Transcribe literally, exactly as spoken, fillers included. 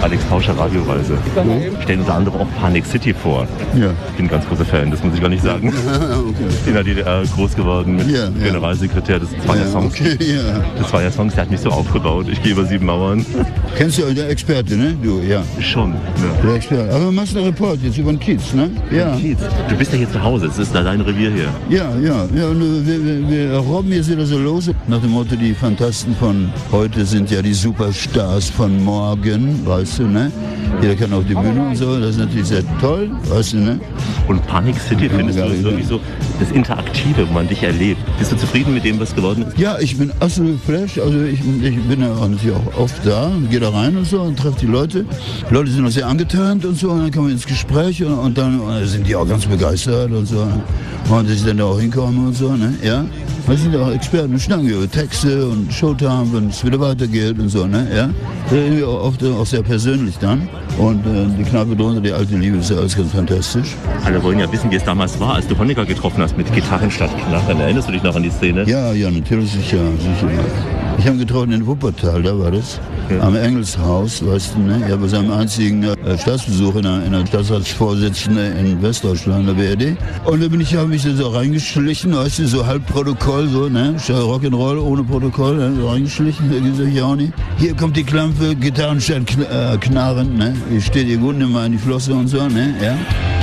Alex Tauscher Radioreise. Mhm. Stellen unter anderem auch Panic City vor. Ja. Ich bin ein ganz großer Fan, das muss ich gar nicht sagen. Okay. In der D D R groß geworden mit ja, ja. Generalsekretär des Zweier-Songs. Ja, okay, ja. Das Zweier-Songs, der hat mich so aufgebaut. Ich gehe über sieben Mauern. Kennst du der Experte, ne? Du, ja. Schon. Ja. Der Experte. Aber du machst einen Report jetzt über den Kiez, ne? Ja. Kiez. Du bist ja hier zu Hause, es ist da dein Revier hier. Ja, ja. ja und wir, wir, wir robben jetzt wieder so los. Nach dem Motto, die Fantasten von heute sind ja die Superstars von morgen, weißt du, ne? Jeder kann auf die Bühne und so, das ist natürlich sehr toll, weißt du, ne? Und Panic City findest du ist wirklich so das Interaktive, wo man dich erlebt. Bist du zufrieden mit dem, was geworden ist? Ja, ich bin absolut fresh. Also ich, ich bin ja natürlich auch oft da, gehe da rein und so und treffe die Leute. Die Leute sind auch sehr angeturnt und so und dann kommen wir ins Gespräch und, und dann und sind die auch ganz begeistert und so. Und dass ich dann da auch hinkomme und so, ne? Ja. Wir sind ja auch Experten und schnacken über Texte und Showtime, wenn es wieder weitergeht und so, ne? Ja. Reden wir oft auch sehr persönlich dann. Und äh, die Kneipe drunter, die alte Liebe, ist ja alles ganz fantastisch. Alle wollen ja wissen, wie es damals war, als du Honecker getroffen hast mit Gitarren statt Knarren. Erinnerst du dich noch an die Szene? Ja, ja, natürlich, sicher. sicher. Ich habe ihn getroffen in Wuppertal, da war das. Ja. Am Engelshaus, weißt du, ne? Ja, bei seinem einzigen äh, Staatsbesuch in der, in der Staatsratsvorsitzende in Westdeutschland, der W R D. Und da bin ich, habe mich da so reingeschlichen, weißt du, so halb Protokoll, so, ne? Rock'n'Roll ohne Protokoll, ne? So reingeschlichen, da ich auch nicht. Hier kommt die Klampe, Gitarren statt Kn- äh, Knarren, ne? Hier steht ihr gut, nimm mal in die Flosse und so, ne? Ja.